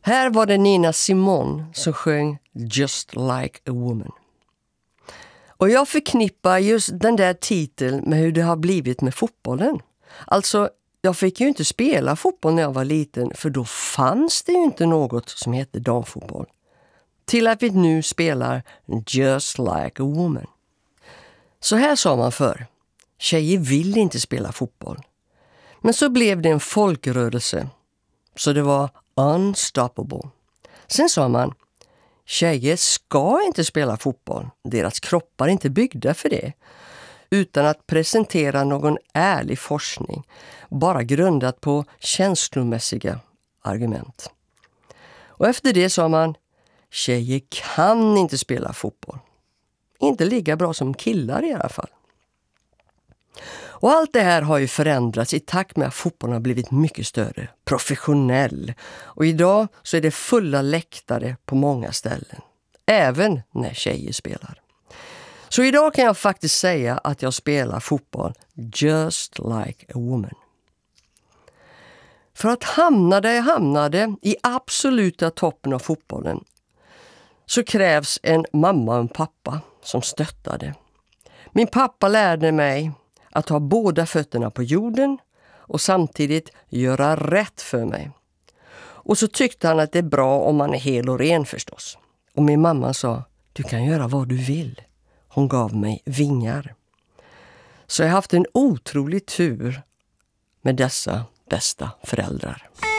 Här var det Nina Simone som sjöng Just Like a Woman. Och jag förknippar just den där titeln med hur det har blivit med fotbollen. Alltså, jag fick ju inte spela fotboll när jag var liten, för då fanns det ju inte något som hette damfotboll. Till att vi nu spelar Just Like a Woman. Så här sa man förr: tjejer vill inte spela fotboll. Men så blev det en folkrörelse, så det var unstoppable. Sen sa man: tjejer ska inte spela fotboll, deras kroppar är inte byggda för det. Utan att presentera någon ärlig forskning, bara grundat på känslomässiga argument. Och efter det sa man: tjejer kan inte spela fotboll. Inte lika bra som killar i alla fall. Och allt det här har ju förändrats i takt med att fotbollen har blivit mycket större, professionell. Och idag så är det fulla läktare på många ställen, även när tjejer spelar. Så idag kan jag faktiskt säga att jag spelar fotboll just like a woman. För att hamna där jag hamnade, i absoluta toppen av fotbollen, så krävs en mamma och en pappa som stöttade. Min pappa lärde mig att ha båda fötterna på jorden och samtidigt göra rätt för mig. Och så tyckte han att det är bra om man är hel och ren förstås. Och min mamma sa: du kan göra vad du vill. Hon gav mig vingar. Så jag har haft en otrolig tur med dessa bästa föräldrar.